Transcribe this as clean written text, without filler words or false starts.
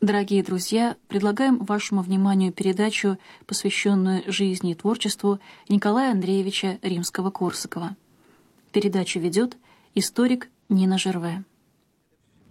Дорогие друзья, предлагаем вашему вниманию передачу, посвященную жизни и творчеству Николая Андреевича Римского-Корсакова. Передачу ведет историк Нина Жерве.